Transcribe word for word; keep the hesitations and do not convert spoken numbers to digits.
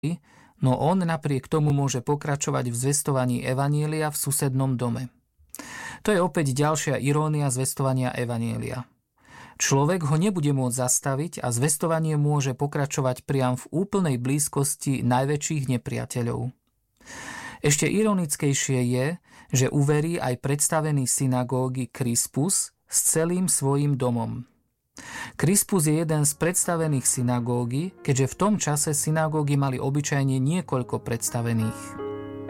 no on napriek tomu môže pokračovať v zvestovaní evanjelia v susednom dome. To je opäť ďalšia irónia zvestovania evanjelia. Človek ho nebude môcť zastaviť a zvestovanie môže pokračovať priam v úplnej blízkosti najväčších nepriateľov. Ešte ironickejšie je, že uverí aj predstavený synagógy Krispus s celým svojím domom. Krispus je jeden z predstavených synagógy, keďže v tom čase synagógy mali obyčajne niekoľko predstavených.